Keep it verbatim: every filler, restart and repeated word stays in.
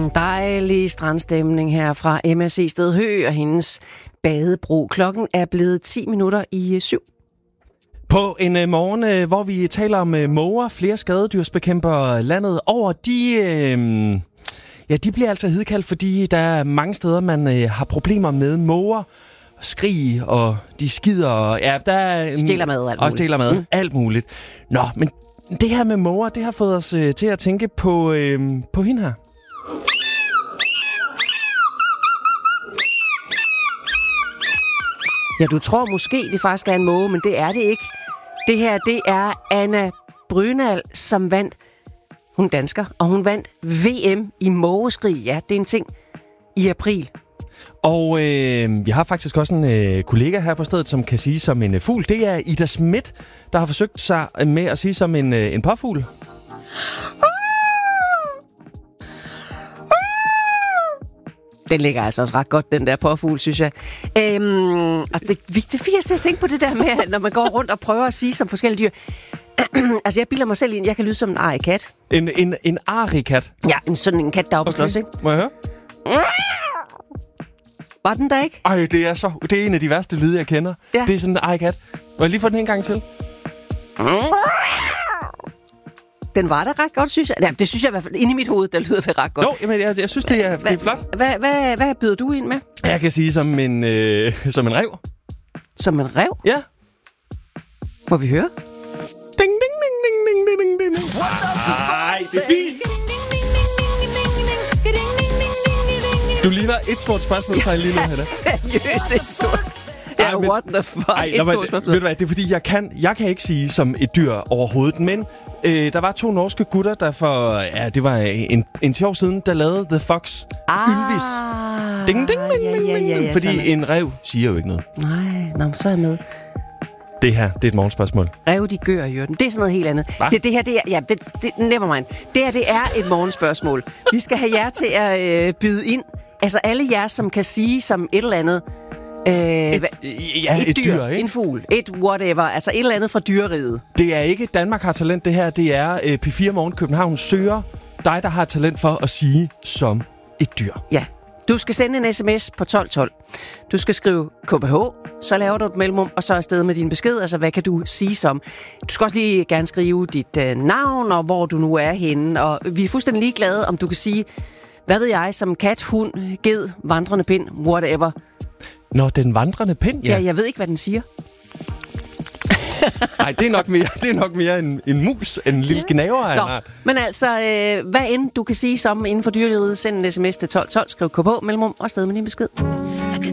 Dejlig strandstemning her fra M S C Stedhø og hendes badebro. Klokken er blevet ti minutter i syv. På en uh, morgen, uh, hvor vi taler om uh, måger, flere skadedyrsbekæmper landet over, de, uh, ja, de bliver altså hidkaldt, fordi der er mange steder, man uh, har problemer med måger, skrig, og de skider, og ja, der er... Stjæler mad og alt og muligt. stjæler mad, Mm. alt muligt. Nå, men det her med måger, det har fået os uh, til at tænke på, uh, på hende her. Ja, du tror måske, det faktisk er en måge, men det er det ikke. Det her, det er Anna Brynäl, som vandt. Hun er dansker, og hun vandt V M i mågeskrig. Ja, det er en ting i april. Og øh, vi har faktisk også en øh, kollega her på stedet, som kan sige som en øh, fugl. Det er Ida Schmidt, der har forsøgt sig med at sige som en, øh, en påfugl. Den ligger altså også ret godt, den der påfugl, synes jeg. Øhm, altså det, det er fint at tænke på det der med, når man går rundt og prøver at sige som forskellige dyr. Altså, jeg bilder mig selv ind, jeg kan lyde som en arikat. En, en, en arikat? Ja, en sådan en kat, der er oppe Okay. slås, ikke? Må jeg høre? Var den der ikke? Ej, det er så... Det er en af de værste lyde, jeg kender. Ja. Det er sådan en arikat. Må jeg lige få den en gang til? Den var da ret godt, synes jeg. Ja, det synes jeg i hvert fald. Inde i mit hoved, der lyder det ret godt. Jo, jamen, jeg, jeg synes, det er, det er flot. Hvad, hvad, hvad byder du ind med? Jeg kan sige som en, øh, som en rev. Som en rev? Ja. Må vi høre? Ding, ding, ding, ding, ding, ding, ding, ding. Ej, det er fis. Du ligner et stort spørgsmålstegn lige nu, Hedda. Seriøst, et stort... Ja, Ej, men- what the fuck? Ej, Et lad mig- stort spørgsmål. ved du hvad, det er fordi, jeg kan, jeg kan ikke sige som et dyr overhovedet, men øh, der var to norske gutter, der for, ja, det var en, en ti år siden, der lavede The Fox Ah, Ylvis. Ding, ding, ding, ja, ding, ja, ding, ja, ding. ja, Fordi sådan. en rev siger jo ikke noget. Nej, nå, men så er jeg med. Det her, det er et morgenspørgsmål. Rev, de gør i jorden. Det er sådan noget helt andet. Hva? Det, det her, det er... Ja, det, det, never mind. Det her, det er et morgenspørgsmål. Vi skal have jer til at øh, byde ind. Altså alle jer, som kan sige som et eller andet... Øh, Et, hva- ja, et, et dyr, ikke? En fugl. Et whatever. Altså et eller andet fra dyreriget. Det er ikke Danmark har talent, det her. Det er øh, P fire Morgen København søger dig, der har talent for at sige som et dyr. Ja. Du skal sende en sms på tolv tolv. Du skal skrive K B H, så laver du et mellemrum, og så afsted med din besked. Altså, hvad kan du sige som? Du skal også lige gerne skrive dit øh, navn, og hvor du nu er henne. Og vi er fuldstændig ligeglade, om du kan sige, hvad ved jeg, som kat, hund, ged, vandrende pind, whatever. Nå, den vandrende pind, Ja, ja. ja jeg ved ikke, hvad den siger. Nej, det er nok mere, det er nok mere en, en mus, en lille gnaver af en Nå, art. men altså, øh, hvad end du kan sige som inden for dyreriget, send en sms til tolv tolv, skriv K B H, mellemrum, og afsted med din besked.